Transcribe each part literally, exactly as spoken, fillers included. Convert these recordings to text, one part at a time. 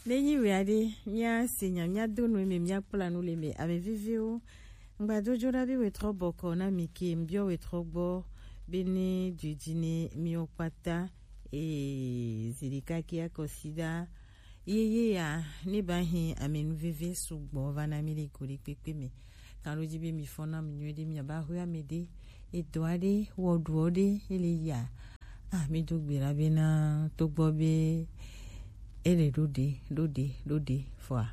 Nenyi weade mia senya mia donu me mia pola nu le me ave vivio ngba dojo rabi we trobo kona miki mbio we trobo bene du dîner miopata e zilika kia kosida yeye ya ni bahi amenu vive sugbo vana mili kuri pepe me kanu jibe mi fona mi nwede mi aba hu amede e doade wodwode ele ya ah mi dogbera bena togbo be ele dode dode dode fois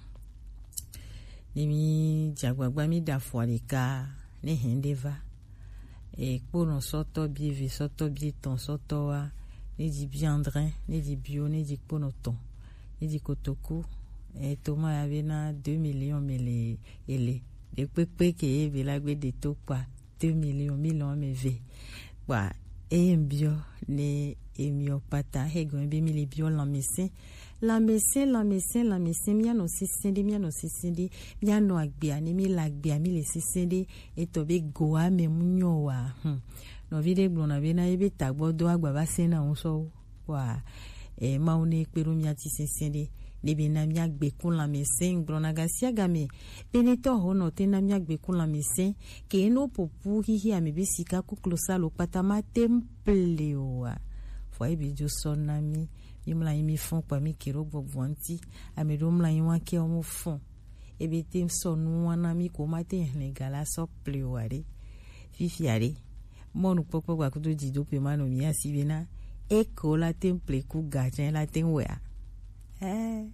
ni mi jagbagba mi da foalika ne hendeva e pono soto bieve soto bieton soto wa ne di biandrin ne di bio ne di pono ton ne di kotoku e toma avena deux millions mele ele de pepe ke e la gbe de topa deux millions millions me ve wa e mbio ne emio pata hegon be mili bio la mesin la mesin la mesin la mesin mia no sisinde mia no sisinde mia no agbia ni mi la agbia mi le sisinde e to be goa me munyo wa hmm. no vide glona be na ebe tagbodo agba ba se na unso wa e ma one peru mia ti sisinde ni be na mia gbe kun la mesin glona gasia game benito ho no te na mia gbe kun la mesin ke no popu hihi amebe sika ku klosa lo patama temple wa fo e bi jo sonami yimla yimi fon pa mi kiro gbogwanti amedo mla yinwa ke omo fon e be tem sonu wana mi ko mate le gala so pleware fifiare monu popo gwa kudo jido pe mano mi asibena e ko la temple ku gajen la tenwea eh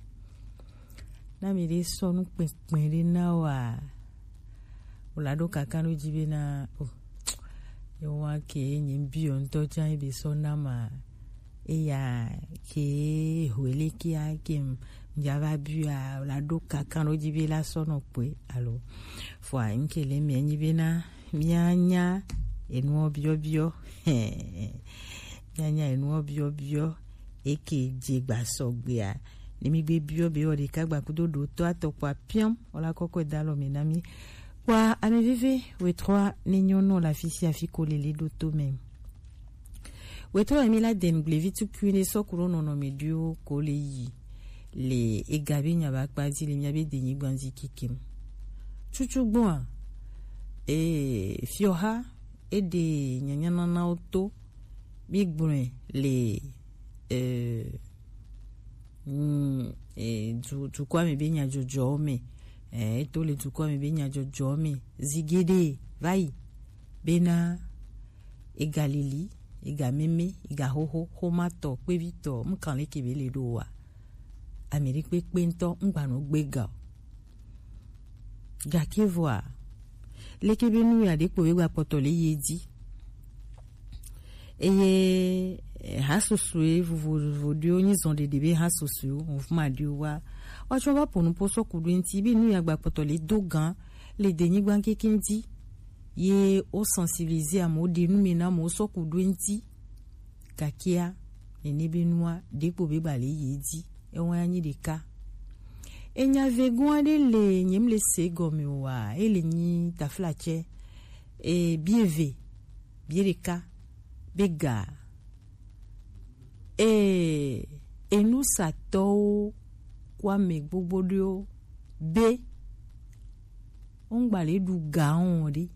na mi de sonu pinpin na wa olado kakanu jibena oh yo wa ke yin bi on to jan be sonama eya ke huele kia kem njava bua la doka kano jibela sono pwe alo fwa nkele mienyi bena mianya enuo bio bio mianya enuo bio bio eke jegba sogbea nimi gbe bio be ori kagba kudodo to atokwa piam ola koko dalo menami kwa ame vive we trois nenyono la fisi afiko lele doto même Weto emila dengle vitu kuine sokuro nono medio kole yi le egabe nyaba kpazi le nyabe denyi gbanzi kikim chuchu gboa e fioha e de nyanyana na auto big brun le euh mm e du du kwa me benya jojo me e to le du kwa me benya jojo me zigede vai bena e galili iga meme iga hoho homato pevito mkan le kebele do wa Amerique pe pe nto ngba no gbega ga ke voa le kebenu ya de ko we gba poto le yeji eye hasusu e vuvu dio ni zonde debe hasusu mouvement dio wa wa chwa pour nous poso kudu nti bi nu ya gba poto le dogan le denyi gban kekendi ye o sensibiliser à modi nous mena mo so ku twenty kakia enebinwa depo be bale yedi e won anyi de ka enya vegon de le nyem le segome wa ele nyi taflache e bieve biereka bega e enu sato kwa me gbogbodo be on gbale du gaon de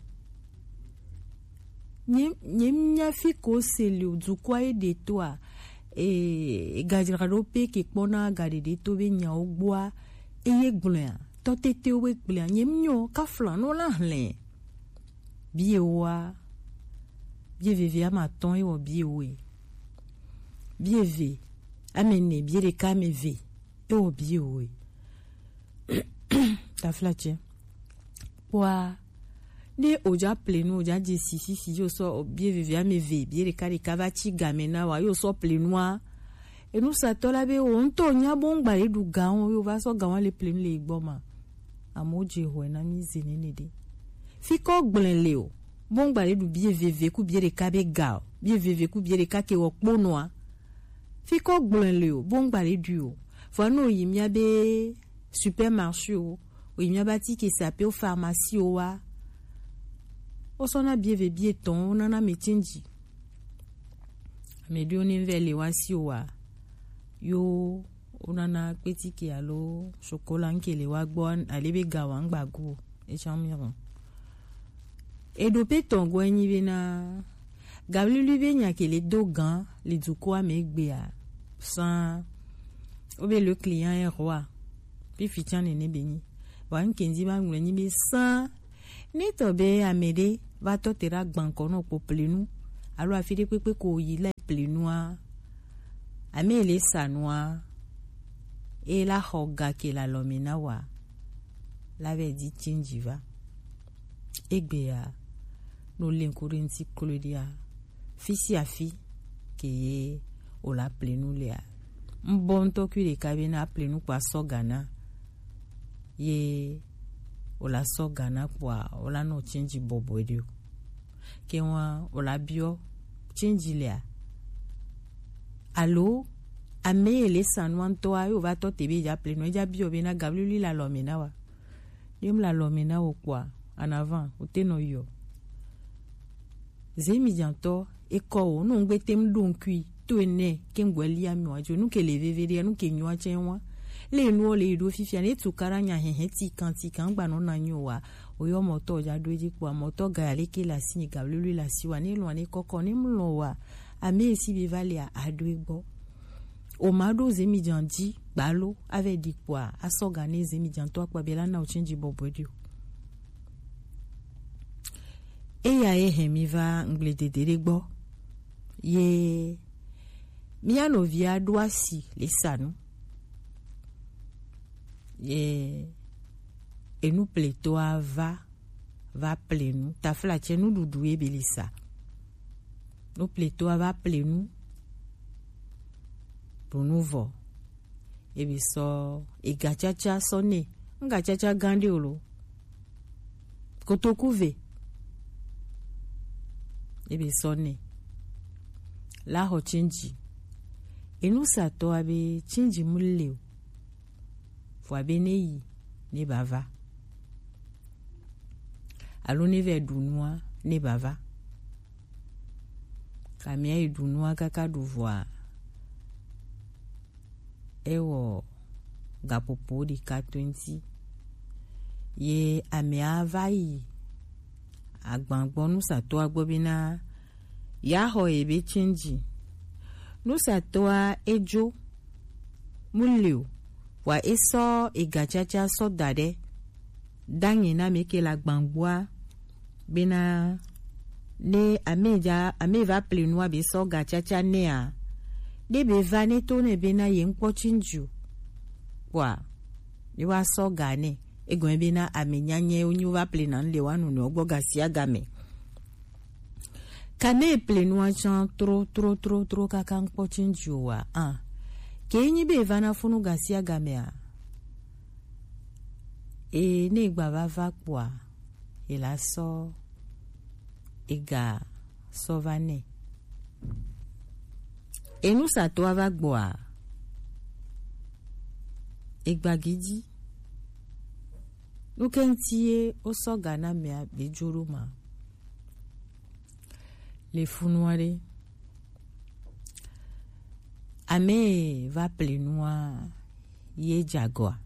nyem nyem nya fiko sele udukwa e de toa e gajira pe ke pona gade de to be nya ogboa eye gblan to tete we gblan nyem nyo ka flan no la hlen biewa bieveve amaton e wo biewe bieve amene biere kameve e wo biewe ta flache wa ne oja plenu oja je sisi si yo so bieveve ameve biere kare kavachi gamena wa yo so plenua e nu sa tola be o nto nya bongba le du gaon yo va so gaon le plenu le igboma amoje ho na mi zenene de fiko gblen le o bongba le du bieveve ku biere kabe gao bieveve ku biere ka ke wo ponoa fiko gblen le o bongba le du o fo no yimia be supermarché o o yimia bati ke sape o pharmacie o wa o sona bieve bieton nana metinji medio ni vele wasi wa yo onana petit ki alo chocolat nkele wa gbo alebe gawa ngbago e chamiron e do pe tongo enyi bena gabli lui benya ke les dogan les duko amegbe a sans obe le client est roi puis fitan ne beni wa nkenzi ba ngwe ni be sans ni to be amede va to tera gbanko no po plenu alo afide pepe ko yi la plenu a amele sanwa e la hoga ke la lomina wa la ve di tinjiva egbe a no lenkurinti kolodia fisi a fi ke ye o la plenu le a mbonto ki le kabina plenu kwa sogana ye o la sogana kwa o la no change bobo edio ke wa o la bio change le a allo ame le sanwan to ayo va to tebe ja plenu ja bio bena gablu li la lomina wa dim la lomina o kwa en avant o teno yo zemi janto e ko no ngbe tem donkui to ene ke ngweli ami wajo nu ke le vevere nu ke nwa chenwa le nu le do fifia ne tu karanya hehe ti kan ti kan gba no na nyo wa oyo moto ja doji po moto ga le ke la sini ga le la siwa ni lo ni koko ni mlo wa ame si be vale a adwegbo o mado zemi janji gbalo avec di kwa asorganize zemi janto akwa bela na o change bobodio e ya e hemi va nglede deregbo ye miano via doasi le sanu ye e nous pleto va va plenu ta fla chenu dudu e belisa nous pleto va plenu pour nouveau e biso e gachacha sonne ngachacha gande olo kotokuve ebe sonne la ho chinji enu sato abe chinji mulle fo abe neyi ne bava alo ne ve dunwa ne bava kamia e dunwa kaka duvoa ewo gapopo di ka twenty ye amia vai agbangbon nu sato agbobina ya ho ebe chinji nu sato a ejo mulio wa eso egachacha so dade danyi na meke la gbangboa bina ne ameja ameva plenua be so gachacha ne a de be vane to ne bina ye nkpo chinju kwa ni wa so gane egon bina amenyanye onyu va plena nle wanu no gboga sia game kane plenua chan tro tro tro tro kaka nkpo chinju wa ah kenyi be vana funu gasia game a e ne gba va va kwa e la so ega so vane e nu sa to ava gboa egba gidi nu kentie o so gana me a bejuru ma le funuare ame va plenua ye jagoa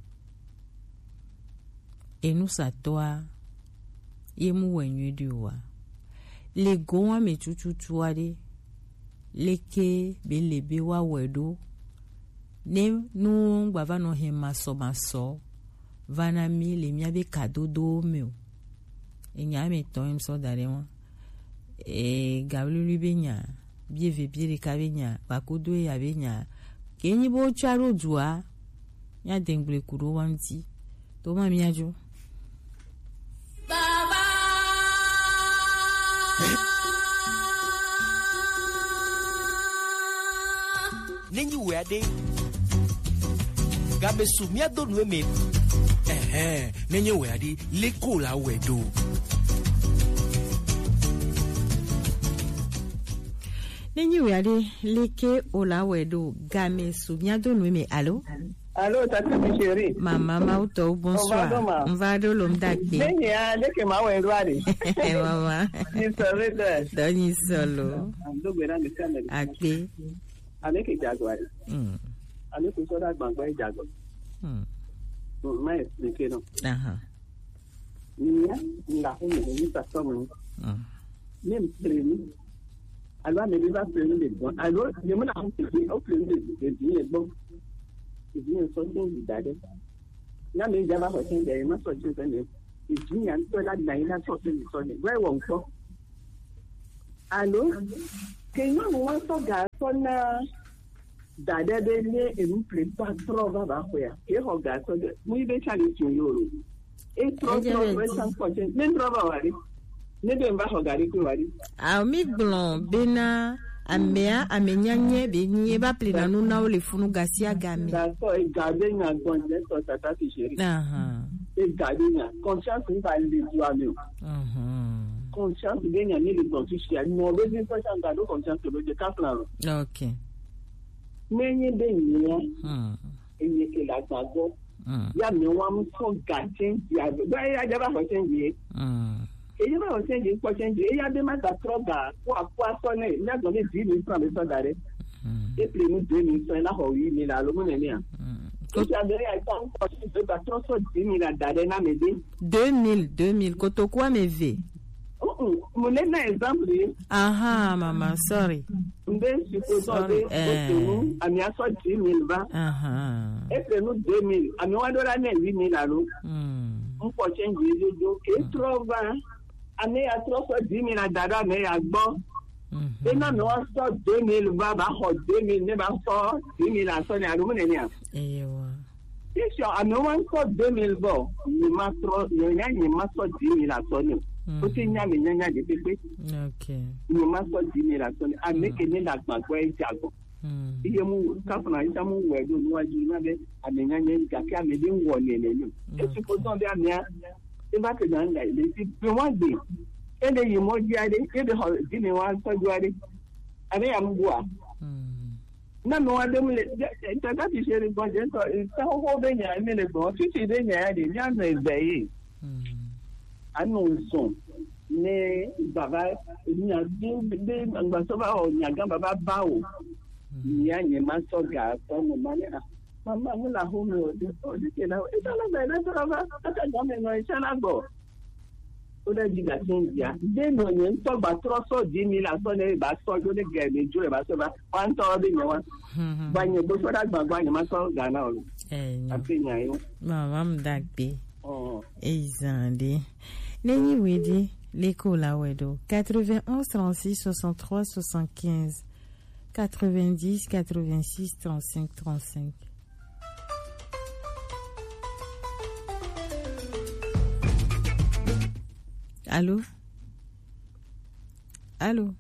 e nu sa to a ye mu wenyu diwa le goa me chuchu tuare leke belebe wa wedo ne nu gbava no he maso maso vana mi le mia be kadodo meu enya me to im so dare won e gablu libenya bieve biere kabenya bakodo ya benya kenyi bo charo jua nya dengle kuro wanti to ma mi ajo baba nenyi weade gabe sumia do no me eh eh nenyi weade leko la wedo nenyi weade leke ola wedo game sumia do no me allo allo tata mi chérie mama mauto bonsoir on va do lomdake nenyi a leke ma wedo ari mama ni solo de doni solo ando gbera mi sele agbe avec Jaguar. Mm. ale ko so da gbangba e jago Hmm. ma expliquer non Aha. nia la ko ni ta so mo Hmm. même prévu alors mais il va prévenir les bons alors je me la au prévenir les les bons il vient sortir du dade na me jaba ko tin de ma so ju ne il vient to la na ina so tin so ne we won so alors que nous on so ga so na dade de ne e mu pre pas trop va va ko ya e ho ga so de mu be chali ti yoro e trop trop we san ko tin ne trop va wari ne de mba ho ga ri ko wari A mi glon bena amea amenyanye benye ba plena nuna o le funu gasia game. da so e ga de na gon de so tata ti sheri Aha. e ga de na conscience ni ba le ju ami Aha. conscience de nya ni le gon ti sheri no be ni conscience ga do conscience lo je ka plan Okay. menye de ni Hmm. e ke la gbagbo Hmm. ya mi wa mu so ga change ya ba ya jaba ho change Hmm. èyí bá wọn ṣẹ́ǹjì ń pọ̀ ṣẹ́ǹjì èyí adé má ta trọ́gà kó àpò aṣọ náà lẹ́gbọ̀n ní ìdí mi fún àmì sọ́dà rẹ̀ èpè mi dé mi sọ ẹ̀ láhọ̀ yìí mi là lómìnira ní à. ó ṣe àbẹ̀rẹ̀ àìsàn ń pọ̀ sí ìgbà trọ́sọ̀ dì mí là dàrẹ́ náà mi dé. deux mille, deux mille. Kotoku ameve. mo lé náà example yìí. Aha, mama, sorry. n bẹ ṣùkú sọ́dẹ̀ ó ṣe mú àmì aṣọ dì mí bá. Aha. èpè mi dé mi àmì wá dọ́là náà yìí mi là ló. ń pọ̀ ṣẹ́ǹjì yìí lójó kì í trọ́gà àmì àtúrọ́sọ̀ dì mí là dàrẹ́ àmì àgbọ̀. Ena mi wọ́n sọ deux mille bá bá họ deux mille ní bá sọ deux mille àṣọ ní àlùmọ́nì ní à. Eyewa. Ṣíṣọ àmì wọ́n sọ deux mille bọ̀ yìí máa sọ yìí yìí máa sọ deux mille àṣọ ní. Ó ti ń yá mi yán yán di pépé. Okay. Yìí máa sọ deux mille àṣọ ní. Àmì kìíní là gbàgbọ́ ẹ̀ jàgbọ́. Iye mu káfọ̀nà yìí sámú wẹ̀ ló níwájú náà bẹ́ àmì yán yán gà kí àmì bí ń wọ̀ ní ẹ̀lẹ́ ní. Èsì kò tán bí àmì á ibà kejì à ń là ilé sí bí wọ́n gbé. Ede yi mo di ade ede ho di ni wa so ju ade ade ya mbua mm na no ade mu le ta ta ti se ri gbon je so ta ho ho be nya mi le gbon ti ti de nya de nya na egbe yi mm anu so ne baba nya di de ngba so ba o nya gan baba ba o nya nya ma so ga so mo ma ne mama mu la ho mi o de o de ke na e ta la ba na ta ba ta ga me no e cha na go ó lè di gàtí ń jà déèmù ọ̀yẹ́ ń tọ́gbà tọ́sọ̀ dì mí lásán ní ìbá sọ́jọ́ ní gẹ̀ẹ́dẹ̀ ju ìbá sọ́ba wá ń tọ́ ọdún yẹn wá. gbàyìn bó sọ́dá gbàgbọ́ àyè máa tọ́ gàánà ọ̀rọ̀. àfihàn yín. Màmá mi dàgbé. Ìzàndé. Lẹ́yìn ìwédí l'écho làwẹ̀dọ̀ quatre-vingt-onze trente-six soixante-trois soixante-quinze quatre-vingt-dix quatre-vingt-six trente-cinq trente-cinq. Allô? Allô?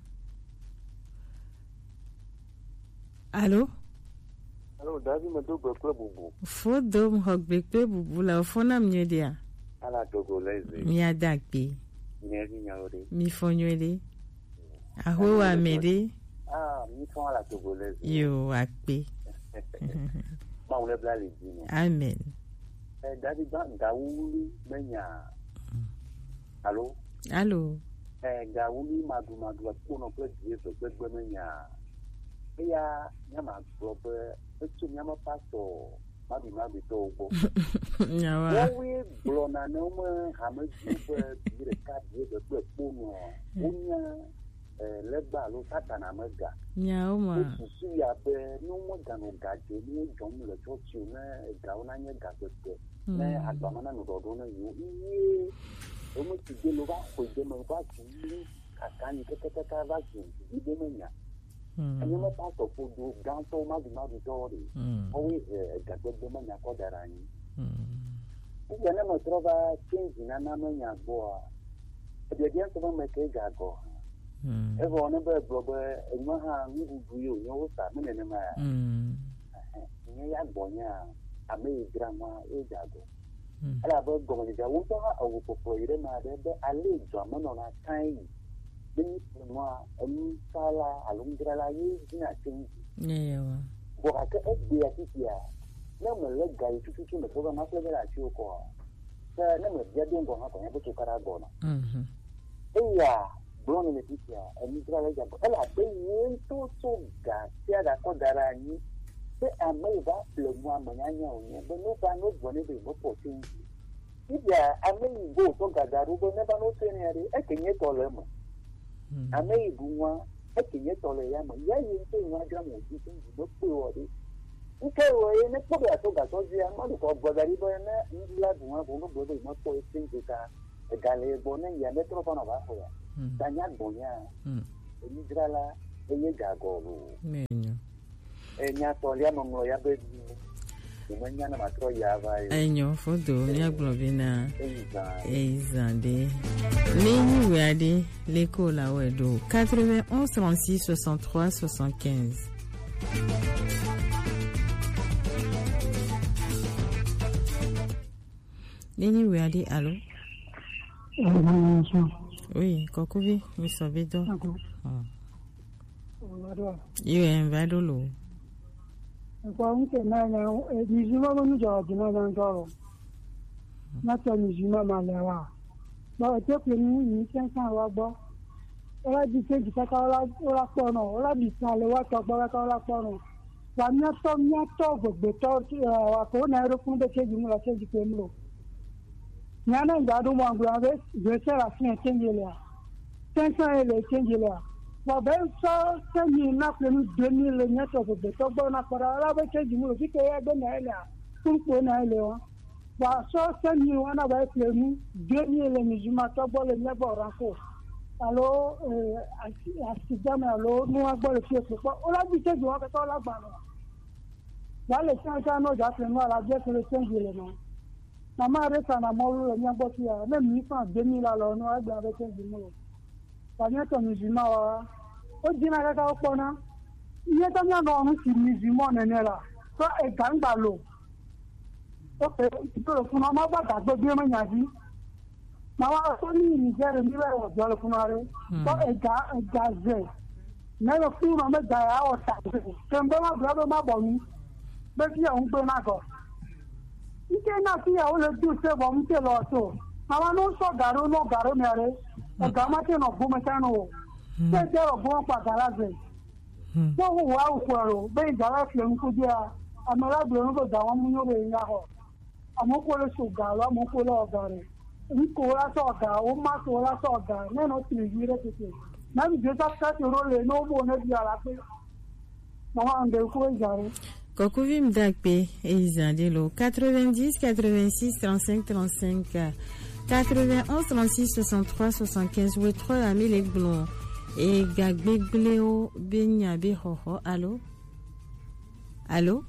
Allô? Allô, David me double club bubu. Fo dom hok bekpe bubu la fo na mnyedia. Ala togolese. Mi adakpe. Nyeri nyori. Mi fonywele. Aho wa mede. Ah, mi fon ala togolese. Yo akpe. Ma on le bla le dino. Amen. Eh, David da gauli menya. Allô? Allô? Eh, gauli madu madu ko no pe die so pe gbe menya. Eya nyama probe etu nyama pastor madu madu to go. Nyawa. Wo blona no mo hameju be dire ka die be pe po no. Onya eh legba lo satana mega. Nyawa. Su ya be no mo ganu gaje ni jom le church na ga ona nye ga pe. Na agbamana no do do na yo. Iye o mo ti de lo ba ko de mo ba ti kakani keke ka ba ti de menya. Ẹni mo pa sọ fún do gan tó má di má di tọ́ọ̀rì. Ọwọ́ ẹ̀ẹ́dàgbẹ́gbẹ́ mọ̀ ní akọ́dára yín. Ìgbà náà mo tọrọ bá change náà náà mọ̀ ní àgbọ̀ à. Ẹ̀dì ẹ̀dì ẹ̀sọ́ bá mẹ́kẹ́ ìgbà àgọ̀. Ẹ̀fọ́ ọ̀nà bẹ́ẹ̀ gbọ́ bẹ́ ẹ̀yìn ha ń gbùgbù yìí ò ní owó sà mí nìyẹn máa. Ìyẹn yà gbọ̀ yẹn à àmì ìgbà máa ìgbà àgọ̀. Ẹ̀dà bẹ́ gbọ̀mọ̀ ìjà wọ́n tọ́ ha ọ̀wọ̀ pọ̀pọ̀ ìrẹ́ máa bẹ́ bẹ́ alẹ́ ìjọ àmọ́ náà káyìn. Bini semua ini salah alumdra lagi dina tinggi. Ya ya. Bukan ke dia dia. Nama lega itu itu cuma sebab masuk dalam syukur. Saya nama dia dia bukan apa yang betul karagon. Mhm. Iya, belum ini dia. Ini kira lagi. Elah, dia itu sudah tiada kodarani. But I may that play one man, but no one knows when it is for things. If I may go to Gagaru, but never know any, I can yet all them. I may do one, I can yet all them. Yeah, you say my grandma, you think you look poor. Okay, well, in a couple of togas, I'm not called Brother River, and you like one of the brothers, not for a thing with a galley bonnet, and metrophone of Africa. Daniel Bonia, Nigrala, a Yagago. And Yatoliam, Moya, Enyo fodo ni agbobina ezande leni weade l'écho la wedo quatre-vingt-onze trente-six soixante-trois soixante-quinze. Leni weade allô. Oui, Kokuvi, mi sobedo. You invado lo. Kwa na na nizima mo njo dina na ngoro na ta nizima malewa ba te pe ni ni sensa wa gbo ora di se di ka ora ora pono ora di sale wa to gbo ka ora pono wa mi to mi to gbe to wa ko na ro fun de ke ji mu la se ji pe mu na na ga do mo angura be je se ra fin change le sensa ele change le wa be so se ni na pe ni deux mille nyato ko be to gbo na para la be change mu ki ke ya be na ele kun ko na ele wa wa so se ni wa na ba pe ni deux mille ni juma to gbo le ne bo ran ko alo eh asidame alo nu wa gbo le fi ko o la bi change wa ka to la gba no wa le san ka no ja pe no ala je ke le change le no mama re sa na mo ru ni gbo ti ya le mi fan deux mille la lo no agba be change mu Paniato mizima wa o jina kaka opona iye to nya no si mizima nenela so e gangba lo o pe to fun ma ba da gbo bi mo nyaji ma wa so ni ni jere mi wa o jolo fun are so e ga e ga ze na lo fun ma me da ya o ta tembe ma bra ma bo mi be ti o n pe na ko ike na ti ya o le du se bo mi te lo so ma no so garo no garo mi are Gamate no Bumacano, they tell a bomb for Galaze. So, wow, for Bay Galaxy and Kudia, and Malabu down in Yaho. A Mokola Sugar, a Mokola Gare. We call us all that, O Masola Soga, no, not to be repeated. Now you just have to roll a no more than Yalape. No one will call Gare. Kokuvim Dakpe, Elizandelo, quatre-vingt-dix, quatre-vingt-six, trente-cinq, trente-cinq. quatre-vingt-onze trente-six soixante-trois soixante-quinze oui trois amis les blonds et gagbe bleo benya be hoho allô allô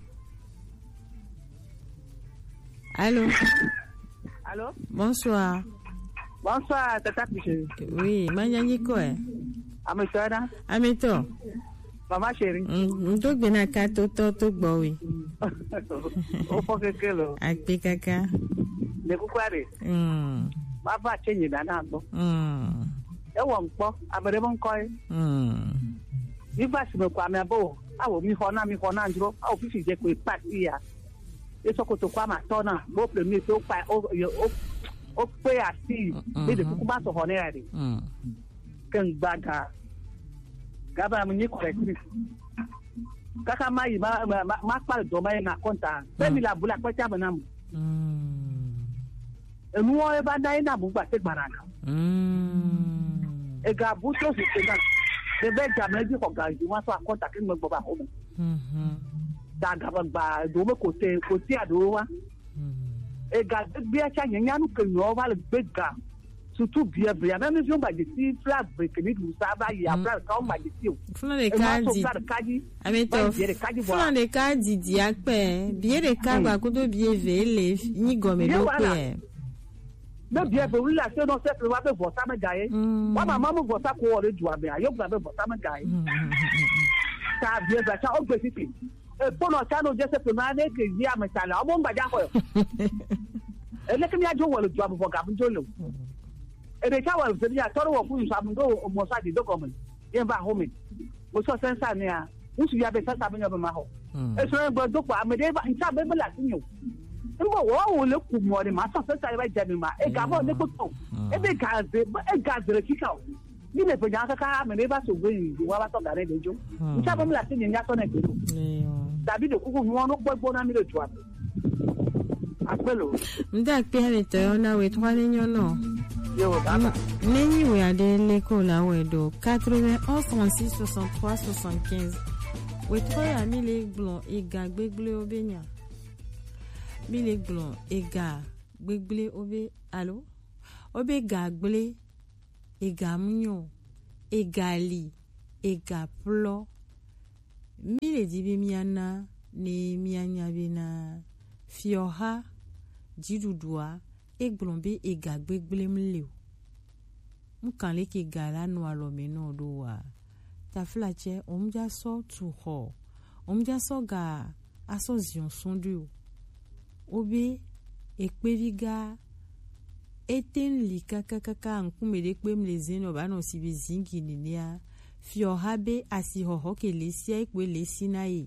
allô allô bonsoir bonsoir tata Piché oui manyani ko eh ametona ameto mama chérie ndo gbena ka to to to gbo wi o fo kekelo akpe kaka le kukware mm baba chenye dana go mm e wo npo abere mo nko mm ifa si me kwa me abo awo mi ho na mi ho na njuro awo fi si je ko party ya e so ko to kwa ma to na bo premier to pa o o pe asi be de ku ba so ho ne ari mm kan baga gaba mu ni correct kaka mai ma ma pa do mai na konta be mi la bula ko cha bana mu mm enu o e ba dai na bu gba te gbaraka mm e ga bu to si te na de be ja meji ko ga ji wa so akonta ki mo gbo ba ho mhm da ga ba do me ko te ko ti ado wa mhm e ga bi a cha nyanya nu ke no wa le be ga surtout bien bien même si on va dire si flag break ni du sa ba ya flag ka o ma di si o fún le ka di ameto fún le ka di di ape bi le ka gba ko to bi eve le ni gome do pe no bien be wula se no se wa be vota me gaye wa mama mo vota ko ore du abe ayo gba be vota me gaye ta bien ba cha o gbe titi e pono cha no je se pe ma ne ke yi ametala o mo ngba ja ko ele ke mi ajo wo le du abu ga bu jo lo e de cha wa se ya toro wo ku sa mu do mo sa di do ko me yen ba ho me mo so sensa ni a usu ya be sensa be nyo be ma ho e so ngbo do ko amede ba ncha be be la ti nyo ngo wo wo le ku mo de ma so sensa ba jami ma e ga bo ne ko to e be ga ze e ga ze kika ni le pe ja ka ka amede ba so gbe yi wa ba to ga re de jo ncha be me la ti nyo nya to na ke David kuku ni won gbo gbo na mi le tu ape apelo nda pe ale to na we trois lignes non yo dama neni we ade l'école la we do quatre-vingt-onze trente-six soixante-trois soixante-quinze we trois ya mi le glon e ga gbegble obenya mi le glon e ga gbegble obe allo obe ga gble e ga mnyo e ga li e ga plo mi le dibi miana ne mianya bina fioha jidudua eglombe egagbe glemleo nkan le ke gala no alome no do wa taflache omja so tu ho omja so ga aso zion sondu obi ekperiga eten lika kakaka nkumede kpemleze no ba no sibizingi ninia fioha be asihoho ke lesia ekwe lesinaye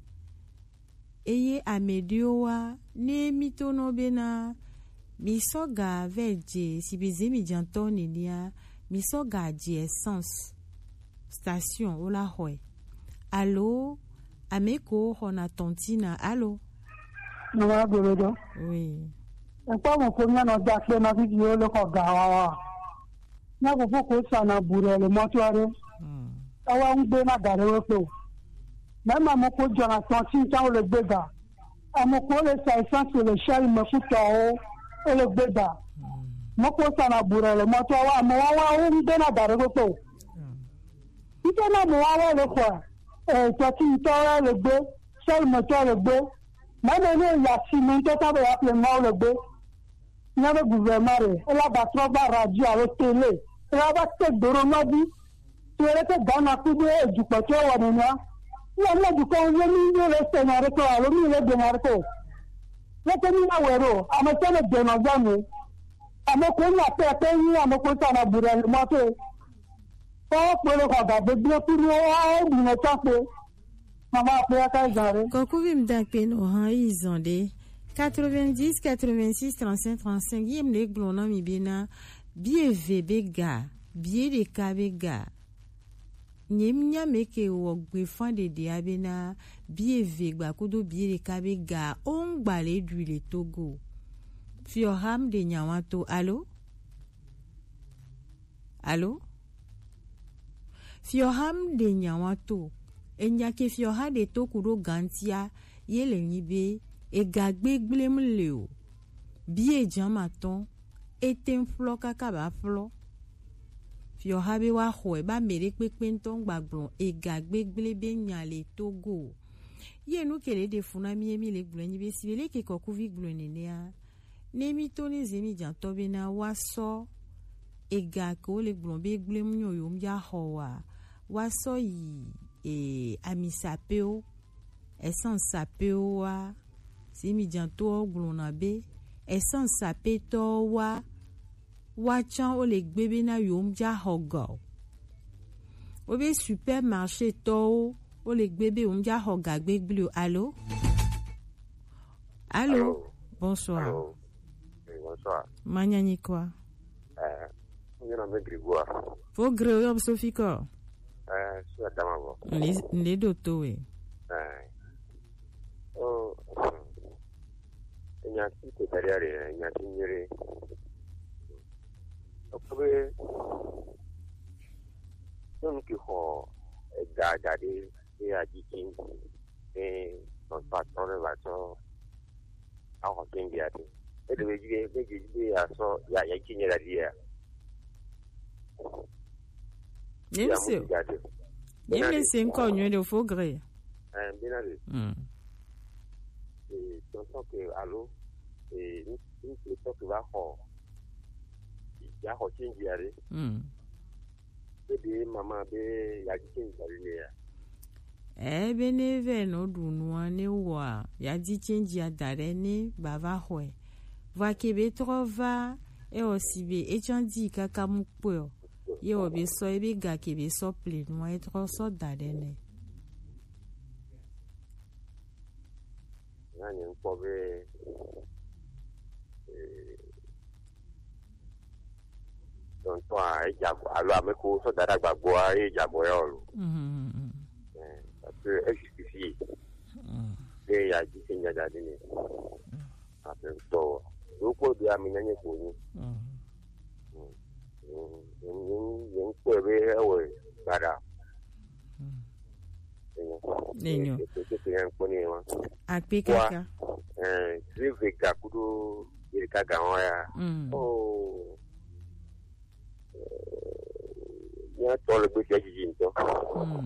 eye amediowa ne mitono bena misoga veje sibizemi jantoni nia misoga ji essence station ola hoy allo ameko hona tontina allo no wa godo oui en pa mo ko na da pe na video lo ko ga wa na ko ko sana bure le motoire mm awa ngbe na dare wo pe même à mon côté, j'en ai senti quand le béda. À mon côté, ça est sans que le chat me fout en haut et le béda. Mon côté, ça n'a bourré le moto. Moi, moi, on donne à dar le pot. Il donne à moi le quoi. Et toi, tu t'auras le bé, seul moteur le bé. Même il y a six minutes, tu as appelé moi le bé. Il y a le gouvernement. Et là, bah, trois barres radio à la télé. Et là, bah, c'est de Romabi. Tu es resté dans la coupe et du côté, on est là. La la du con yo mi yo le senare ko alo mi le denar ko le teni na wero amo tele de no jamu amo ko na pe pe ni amo ko ta na bure mo to ko polo ko ba de bi ku ro a mi na ta pe mama pe ka jare ko ku vim da pe no ha izonde quatre-vingt-dix quatre-vingt-six trente-cinq trente-cinq yem le glona mi bina bien vebega bien de kabega nyemnya meke wo gbefan de de abena bieve gba kodo biere kabe ga ongba le duile Togo fioham de nyawato allo allo fioham de nyawato enya ke fioha de tokuro gantia yele nyibe e gagbe glemleo bie jamaton eten flo kakaba flo fioha be wa ho e ba mere pepe nton gbagbon e gagbe gblebe nyale Togo ye nu kele de funa mi emi le gblen be sibele ke kokuvi gblen ne a ne mi to ni zemi jan to be na waso e ga ko le gbon be gblem nyo yo mja ho wa waso yi e amisapeo essence sapeo wa zemi jan to gbon na be essence sapeto wa wachan o le gbebe na yomja hogo obe supermarché to o le gbebe yomja hoga gbegble allo allo bonsoir Allô. Oui, bonsoir. manyani kwa Euh, je m'appelle Grégoire. fo greo yob sofiko Euh, je suis à Damavo. le le doto we Euh, oh, il y a un petit peu derrière, il y a un petit peu. Okobe, non ki ho da da de de a jikin e non pa tore la so a ho kengi ati e de be be be ya so ya ya kinye la dia nemse nemse nko nyo de fo greo eh binali mm e tonto ke alo e ni ni to ke va ho ya ho kingi ari mm be mama be ya kingi ari ne ya ebe neve no dunua ne wa ya di change ya dare ne bava hwe va kebe trova e osibe e chandi kaka mukpo ye obe so ebe ga kebe so ple no e tro so dare ne na ni nko be don to a jago alo ameko so dara gbagbo a e jago e olu mm eh parce que expliquer de ya ji sin ya jadi ni apa to ruko dia minanya ko ni yung yung ko be awe bara Nenyo. Yang kuni ma. Akpi kaka. Eh, rivika kudu irika gawa ya. Oh. Ya tole be jaji jinto.